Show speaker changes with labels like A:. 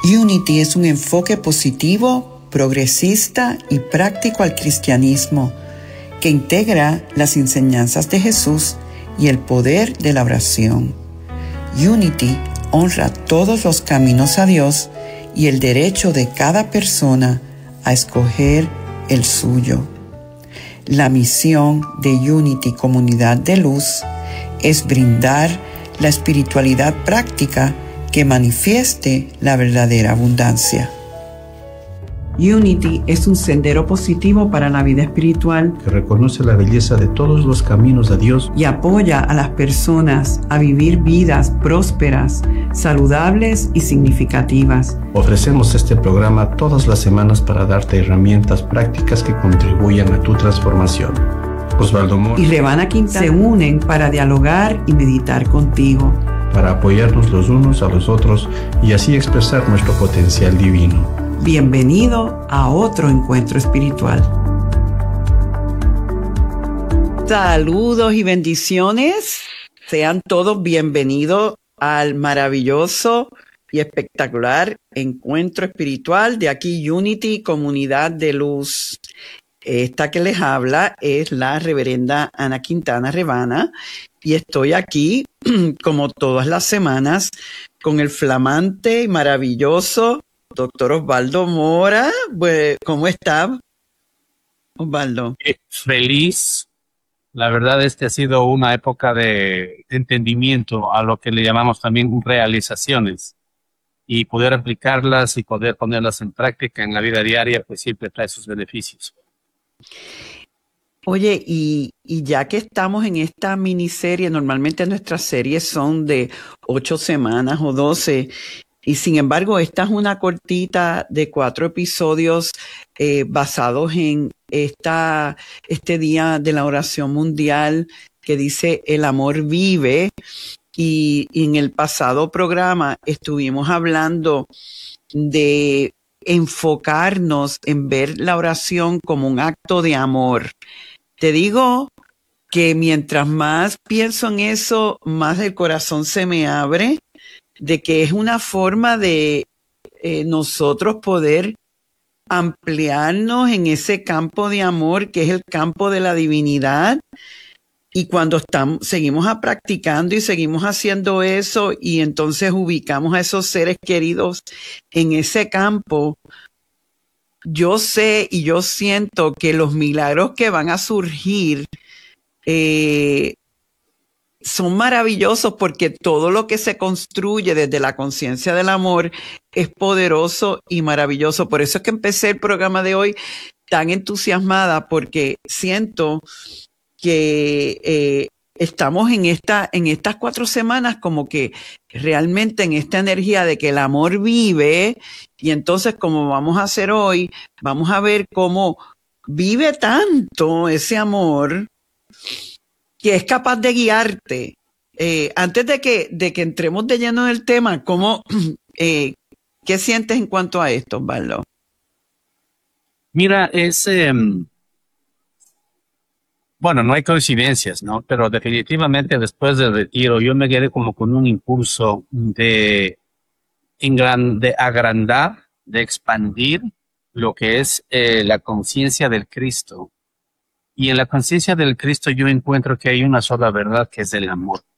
A: Unity es un enfoque positivo, progresista y práctico al cristianismo que integra las enseñanzas de Jesús y el poder de la oración. Unity honra todos los caminos a Dios y el derecho de cada persona a escoger el suyo. La misión de Unity Comunidad de Luz es brindar la espiritualidad práctica que manifieste la verdadera abundancia. Unity es un sendero positivo para la vida espiritual
B: que reconoce la belleza de todos los caminos a Dios
A: y apoya a las personas a vivir vidas prósperas, saludables y significativas.
B: Ofrecemos este programa todas las semanas para darte herramientas prácticas que contribuyan a tu transformación. Osvaldo Mora
A: y Revana Quintana se unen para dialogar y meditar contigo,
B: para apoyarnos los unos a los otros y así expresar nuestro potencial divino.
A: Bienvenido a otro encuentro espiritual. Saludos y bendiciones. Sean todos bienvenidos al maravilloso y espectacular encuentro espiritual de aquí Unity Comunidad de Luz. Esta que les habla es la reverenda Ana Quintana Revana y estoy aquí como todas las semanas con el flamante y maravilloso doctor Osvaldo Mora. ¿Cómo está, Osvaldo?
C: Feliz. La verdad, ha sido una época de entendimiento a lo que le llamamos también realizaciones, y poder aplicarlas y poder ponerlas en práctica en la vida diaria, pues siempre trae sus beneficios.
A: Oye, y ya que estamos en esta miniserie, normalmente nuestras series son de 8 semanas o 12, y sin embargo esta es una cortita de 4 episodios basados en este día de la oración mundial que dice el amor vive, y en el pasado programa estuvimos hablando de enfocarnos en ver la oración como un acto de amor. Te digo que mientras más pienso en eso, más el corazón se me abre, de que es una forma de nosotros poder ampliarnos en ese campo de amor que es el campo de la divinidad. Y cuando seguimos practicando y seguimos haciendo eso, y entonces ubicamos a esos seres queridos en ese campo, yo sé y yo siento que los milagros que van a surgir son maravillosos, porque todo lo que se construye desde la conciencia del amor es poderoso y maravilloso. Por eso es que empecé el programa de hoy tan entusiasmada, porque siento que estamos en estas 4 semanas como que realmente en esta energía de que el amor vive, y entonces como vamos a hacer hoy, vamos a ver cómo vive tanto ese amor que es capaz de guiarte. Antes de que entremos de lleno en el tema, ¿qué sientes en cuanto a esto, Osvaldo?
C: Mira, bueno, no hay coincidencias, ¿no? Pero definitivamente después del retiro yo me quedé como con un impulso de agrandar, de expandir lo que es la conciencia del Cristo. Y en la conciencia del Cristo yo encuentro que hay una sola verdad, que es el amor.